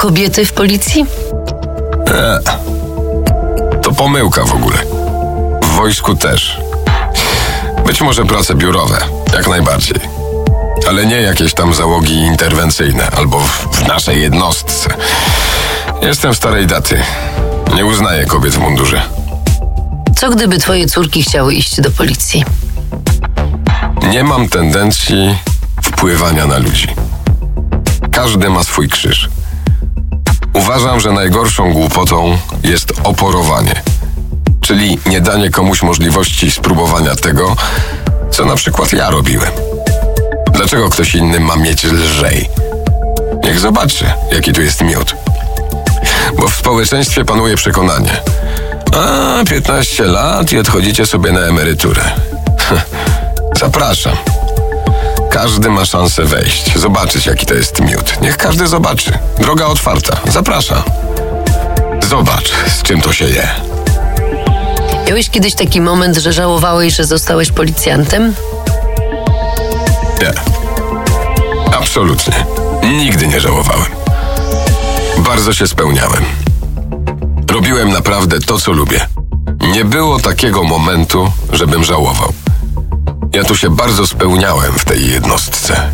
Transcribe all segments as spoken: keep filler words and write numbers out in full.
kobiety w policji? E, to pomyłka w ogóle. W wojsku też. Być może prace biurowe, jak najbardziej. Ale nie jakieś tam załogi interwencyjne, albo w, w naszej jednostce. Jestem starej daty. Nie uznaję kobiet w mundurze. Co gdyby twoje córki chciały iść do policji? Nie mam tendencji wpływania na ludzi. Każdy ma swój krzyż. Uważam, że najgorszą głupotą jest oporowanie, czyli nie danie komuś możliwości spróbowania tego, co na przykład ja robiłem. Dlaczego ktoś inny ma mieć lżej? Niech zobaczy, jaki tu jest miód. Bo w społeczeństwie panuje przekonanie: a, piętnaście lat i odchodzicie sobie na emeryturę. Zapraszam. Każdy ma szansę wejść, zobaczyć, jaki to jest miód. Niech każdy zobaczy. Droga otwarta. Zapraszam. Zobacz, z czym to się je. Miałeś kiedyś taki moment, że żałowałeś, że zostałeś policjantem? Nie. Absolutnie. Nigdy nie żałowałem. Bardzo się spełniałem. Robiłem naprawdę to, co lubię. Nie było takiego momentu, żebym żałował. Ja tu się bardzo spełniałem w tej jednostce.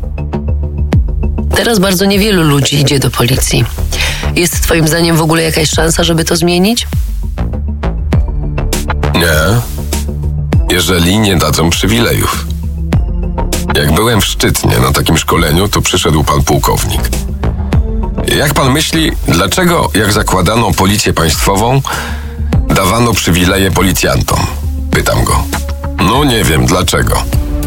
Teraz bardzo niewielu ludzi idzie do policji. Jest twoim zdaniem w ogóle jakaś szansa, żeby to zmienić? Nie. Jeżeli nie dadzą przywilejów. Jak byłem w Szczytnie na takim szkoleniu, to przyszedł pan pułkownik. Jak pan myśli, dlaczego jak zakładano policję państwową, dawano przywileje policjantom? Pytam go. No nie wiem dlaczego.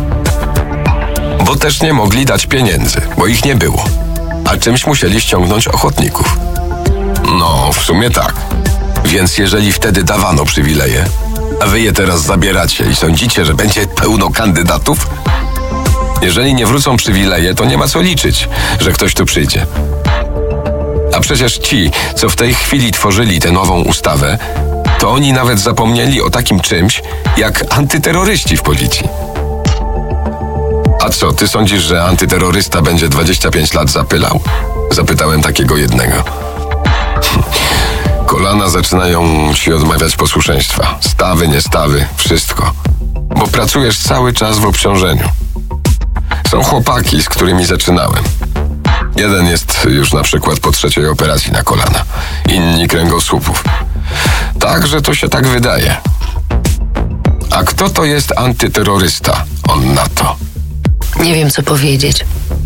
Bo też nie mogli dać pieniędzy, bo ich nie było. A czymś musieli ściągnąć ochotników. No, w sumie tak. Więc jeżeli wtedy dawano przywileje, a wy je teraz zabieracie i sądzicie, że będzie pełno kandydatów? Jeżeli nie wrócą przywileje, to nie ma co liczyć, że ktoś tu przyjdzie. A przecież ci, co w tej chwili tworzyli tę nową ustawę, to oni nawet zapomnieli o takim czymś, jak antyterroryści w policji. A co, ty sądzisz, że antyterrorysta będzie dwadzieścia pięć lat zapylał? Zapytałem takiego jednego. Kolana zaczynają ci odmawiać posłuszeństwa. Stawy, niestawy, wszystko. Bo pracujesz cały czas w obciążeniu. Są chłopaki, z którymi zaczynałem. Jeden jest już na przykład po trzeciej operacji na kolana. Inni kręgosłupów. Także to się tak wydaje. A kto to jest antyterrorysta? On na to. Nie wiem, co powiedzieć.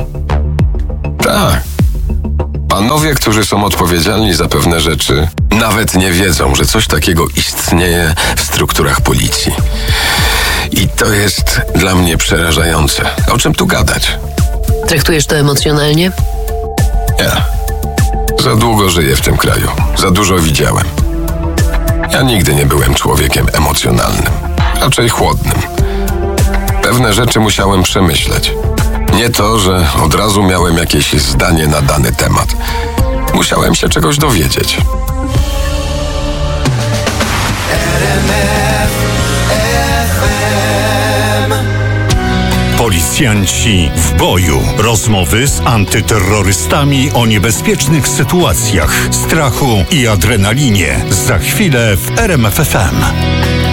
Tak. Panowie, którzy są odpowiedzialni za pewne rzeczy, nawet nie wiedzą, że coś takiego istnieje w strukturach policji. I to jest dla mnie przerażające. O czym tu gadać? Traktujesz to emocjonalnie? Nie. Za długo żyję w tym kraju. Za dużo widziałem. Ja nigdy nie byłem człowiekiem emocjonalnym. Raczej chłodnym. Pewne rzeczy musiałem przemyśleć. Nie to, że od razu miałem jakieś zdanie na dany temat. Musiałem się czegoś dowiedzieć. Policjanci w boju. Rozmowy z antyterrorystami o niebezpiecznych sytuacjach, strachu i adrenalinie. Za chwilę w R M F F M.